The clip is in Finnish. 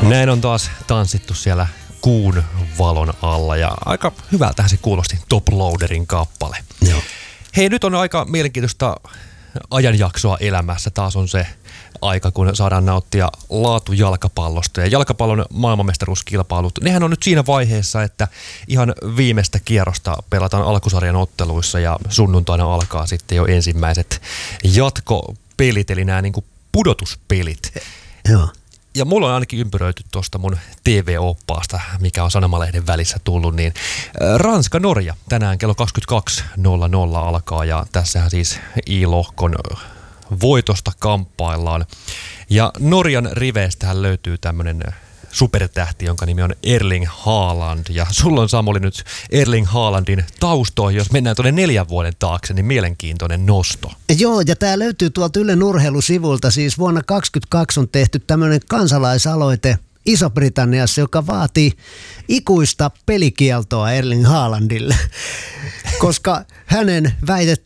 Näin on taas tanssittu siellä kuun valon alla ja aika hyvältähän se kuulosti Top Loaderin kappale. Joo. Hei, nyt on aika mielenkiintoista ajanjaksoa elämässä. Taas on se aika, kun saadaan nauttia laatujalkapallosta. Ja jalkapallon maailmanmestaruuskilpailut, nehän on nyt siinä vaiheessa, että ihan viimeistä kierrosta pelataan alkusarjan otteluissa ja sunnuntaina alkaa sitten jo ensimmäiset jatkopelit, eli nämä niin kuin pudotuspelit. Joo. Ja mulla on ainakin ympyröity tuosta mun TV-oppaasta, mikä on Sanomalehden välissä tullut, niin Ranska-Norja tänään kello 22.00 alkaa ja tässähän siis I-lohkon voitosta kamppaillaan. Ja Norjan riveistähän löytyy tämmönen supertähti, jonka nimi on Erling Haaland. Ja sulla on, Samuli, nyt Erling Haalandin taustoihin, jos mennään tuonne 4 vuoden taakse, niin mielenkiintoinen nosto. Joo, ja tämä löytyy tuolta Ylen urheilusivulta. Siis vuonna 2022 on tehty tämmöinen kansalaisaloite Iso-Britanniassa, joka vaatii ikuista pelikieltoa Erling Haalandille, koska hänen